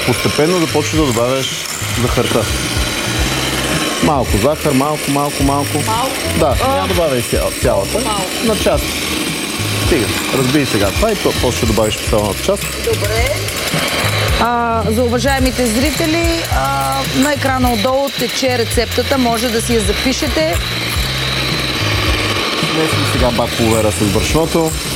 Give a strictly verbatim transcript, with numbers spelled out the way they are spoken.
постепенно започваш да добавяш захарта. Малко захар, малко, малко, малко. Малко? Да, няма добавяй цялата. Малко. На част. Стига, разбий сега това и после ще добавиш останалата част. Добре. А, за уважаемите зрители, а, на екрана отдолу тече рецептата, може да си я запишете. Смесим сега бак пулвера с брашното.